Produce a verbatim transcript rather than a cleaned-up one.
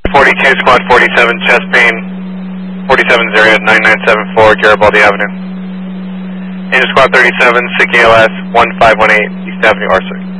forty-two, squad forty-seven, chest pain, forty-seven's area, nine nine seven four, Garibaldi Avenue. Engine squad thirty-seven, S I C A L S, one five one eight, East Avenue, R six.